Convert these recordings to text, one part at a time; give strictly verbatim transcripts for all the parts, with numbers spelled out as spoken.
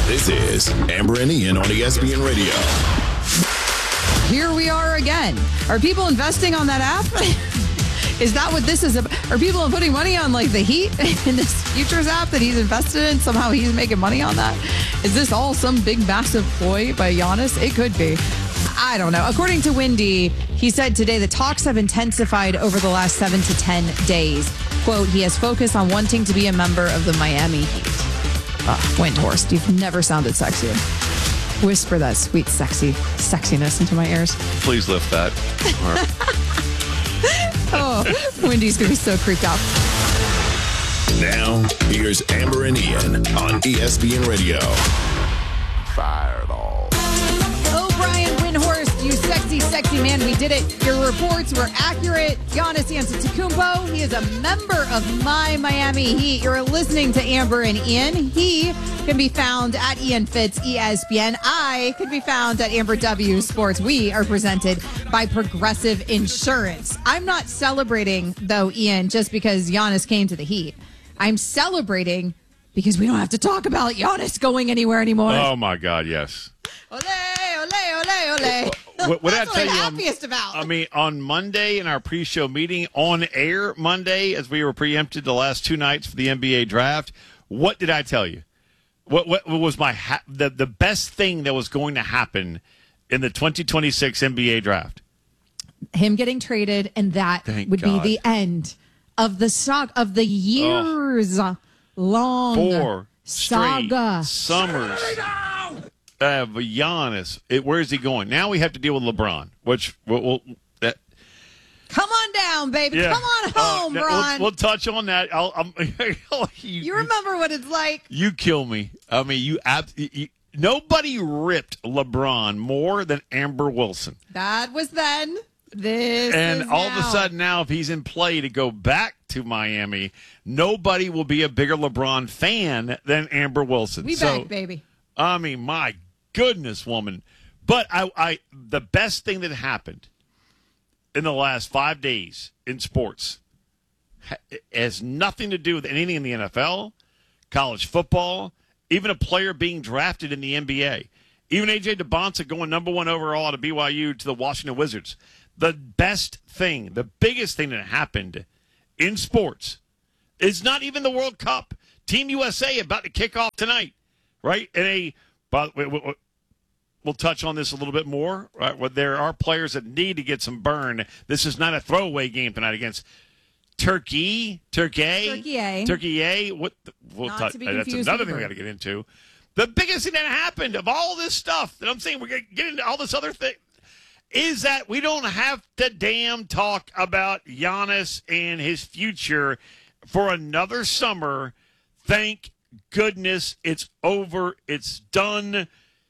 This is Amber and Ian on E S P N Radio. Here we are again. Are people investing on that app? Is that what this is about? Are people putting money on like the Heat in this futures app that he's invested in? Somehow he's making money on that? Is this all some big massive ploy by Giannis? It could be. I don't know. According to Windy, he said today the talks have intensified over the last seven to ten days. Quote, he has focused on wanting to be a member of the Miami Heat. Uh, Windhorst, you've never sounded sexier. Whisper that sweet, sexy sexiness into my ears. Please lift that. Oh, Wendy's going to be so creeped out. Now, here's Amber and Ian on E S P N Radio. Fire it all. Oh, Brian Windhorst, you sexy, sexy man. We did it. Your reports were accurate. Giannis Antetokounmpo, he is a member of my Miami Heat. You're listening to Amber and Ian. He can be found at Ian Fitz, E S P N. I can be found at Amber W Sports. We are presented by Progressive Insurance. I'm not celebrating, though, Ian, just because Giannis came to the Heat. I'm celebrating because we don't have to talk about Giannis going anywhere anymore. Oh, my God, yes. Ole, ole, ole, ole. What, what That's did I tell what I'm you? happiest on, about. I mean, on Monday in our pre-show meeting, on air Monday, as we were preempted the last two nights for the N B A draft, what did I tell you? What what was my ha- the the best thing that was going to happen in the twenty twenty-six N B A draft? Him getting traded, and that Thank would God. be the end of the saga of the years long Four saga. straight summers. Uh, Giannis, it, where is he going? Now we have to deal with LeBron, which we'll, we'll that. Come on down, baby. Yeah. Come on Uh, home, now, Bron. we'll, we'll touch on that. I'll, I'm, you, you remember what it's like. You kill me. I mean, you, ab- you. Nobody ripped LeBron more than Amber Wilson. That was then. This And is all now. of a sudden now, if he's in play to go back to Miami, nobody will be a bigger LeBron fan than Amber Wilson. We so, back, baby. I mean, my goodness, woman. But I, I, the best thing that happened in the last five days in sports ha- has nothing to do with anything in the N F L, college football, even a player being drafted in the N B A. Even A J DeBonta going number one overall out of B Y U to the Washington Wizards. The best thing, the biggest thing that happened in sports is not even the World Cup. Team U S A about to kick off tonight, right? And a, but we'll touch on this a little bit more. Right? Well, there are players that need to get some burn. This is not a throwaway game tonight against Turkey, Turkey, Turkey A. Turkey A. What? The, we'll Not touch, to be that's confused another with thing we Bird. got to get into. The biggest thing that happened of all this stuff that I'm saying we're going to get into all this other thing is that we don't have to damn talk about Giannis and his future for another summer. Thank goodness it's over. It's done.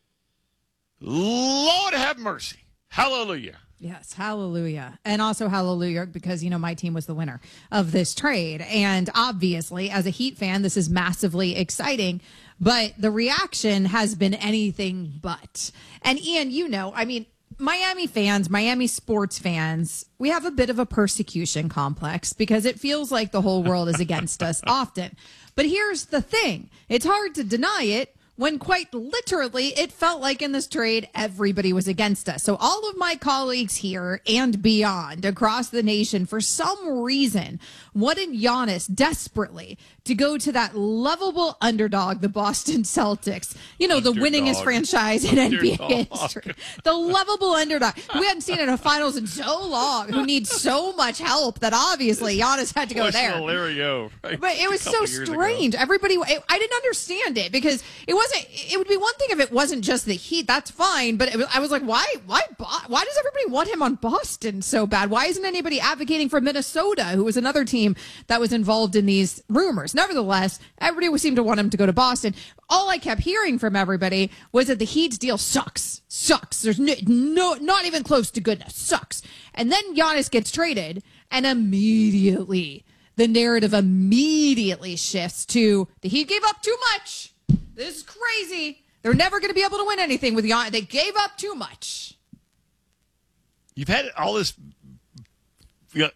Lord have mercy. Hallelujah. Yes, hallelujah. And also hallelujah because, you know, my team was the winner of this trade. And obviously, as a Heat fan, this is massively exciting. But the reaction has been anything but. And Ian, you know, I mean, Miami fans, Miami sports fans, we have a bit of a persecution complex because it feels like the whole world is against us often. But here's the thing. It's hard to deny it when quite literally it felt like in this trade, everybody was against us. So all of my colleagues here and beyond across the nation, for some reason, wanted Giannis desperately to go to that lovable underdog, the Boston Celtics. You know, Underdog. the winningest franchise in N B A Underdog. history. The lovable underdog. We hadn't seen it in a finals in so long, who needs so much help that obviously Giannis had to go Push there. Hilario, right? But it was A couple so years ago. strange. Everybody, I I didn't understand it because it wasn't. It would be one thing if it wasn't just the Heat. That's fine. But it was, I was like, why, why, Bo- why does everybody want him on Boston so bad? Why isn't anybody advocating for Minnesota, who was another team that was involved in these rumors? Nevertheless, everybody seemed to want him to go to Boston. All I kept hearing from everybody was that the Heat's deal sucks, sucks. There's no, no not even close to goodness, sucks. And then Giannis gets traded, and immediately the narrative immediately shifts to the Heat gave up too much. This is crazy. They're never going to be able to win anything with Giannis. They gave up too much. You've had all this, you know, just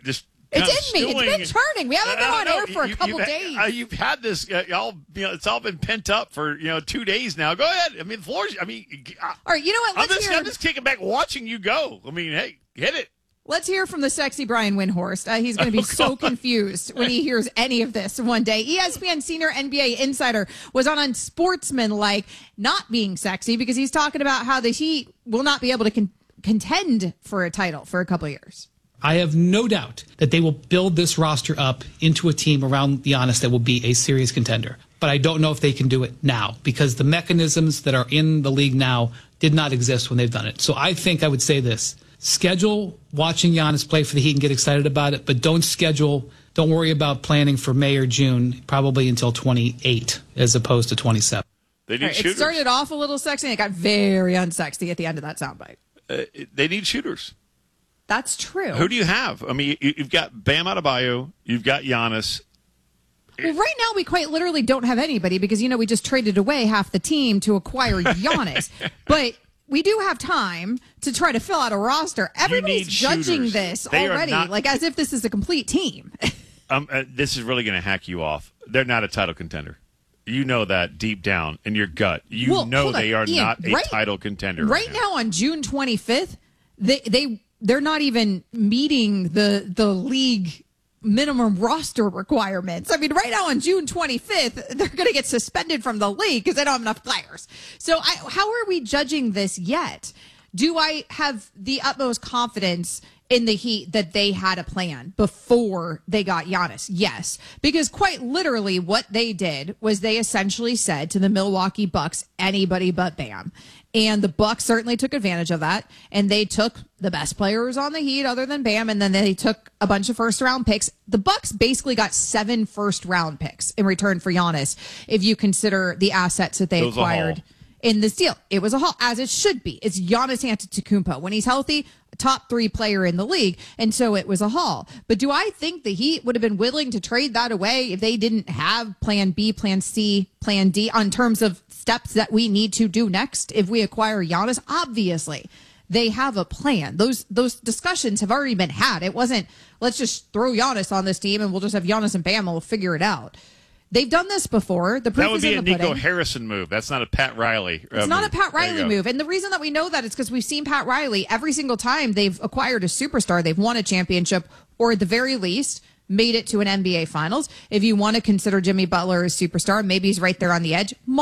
It's kind in of me. stewing. It's been churning. We haven't been on air for a You- couple you've, days. Uh, you've had this, uh, y'all. You know, it's all been pent up for you know two days now. Go ahead. I mean, the floor's. I mean, I, All right, you know what? I'm Let's just, hear. I'm just kicking back, watching you go. I mean, hey, hit it. Let's hear from the sexy Brian Windhorst. Uh, he's going to be Oh, so God. confused when he hears any of this one day. E S P N senior N B A insider was on Unsportsmanlike not being sexy because he's talking about how the Heat will not be able to con- contend for a title for a couple of years. I have no doubt that they will build this roster up into a team around Giannis that will be a serious contender. But I don't know if they can do it now because the mechanisms that are in the league now did not exist when they've done it. So I think I would say this. Schedule watching Giannis play for the Heat and get excited about it, but don't schedule, don't worry about planning for May or June, probably until twenty-eight as opposed to twenty-seven. They need All right, shooters. it started off a little sexy and it got very unsexy at the end of that soundbite. Uh, they need shooters. That's true. Who do you have? I mean, you, you've got Bam Adebayo, you've got Giannis. Well, right now we quite literally don't have anybody because, you know, we just traded away half the team to acquire Giannis. But we do have time to try to fill out a roster. Everybody's need judging shooters. this They are already, not- like as if this is a complete team. Um, uh, this is really going to hack you off. They're not a title contender. You know that deep down in your gut. You Well, know hold on, they are Ian, not a right- title contender. Right Right, now on June twenty-fifth, they they they're not even meeting the the league minimum roster requirements. I mean, right now on June twenty-fifth, they're going to get suspended from the league because they don't have enough players. So I, how are we judging this yet? Do I have the utmost confidence in the Heat that they had a plan before they got Giannis? Yes, because quite literally what they did was they essentially said to the Milwaukee Bucks, anybody but Bam. And the Bucks certainly took advantage of that. And they took the best players on the Heat other than Bam. And then they took a bunch of first round picks. The Bucks basically got seven first round picks in return for Giannis, if you consider the assets that they It was a haul. acquired in this deal. It was a haul, as it should be. It's Giannis Antetokounmpo. When he's healthy, a top three player in the league. And so it was a haul. But do I think the Heat would have been willing to trade that away if they didn't have plan B, plan C, plan D on terms of steps that we need to do next if we acquire Giannis? Obviously, they have a plan. Those those discussions have already been had. It wasn't, let's just throw Giannis on this team and we'll just have Giannis and Bam and we'll figure it out. They've done this before. The proof that would is be in a the Nico pudding. Harrison move. That's not a Pat Riley. Uh, It's not a move. Pat There you Riley go. move. And the reason that we know that is because we've seen Pat Riley every single time they've acquired a superstar, they've won a championship, or at the very least, made it to an N B A Finals. If you want to consider Jimmy Butler a superstar, maybe he's right there on the edge.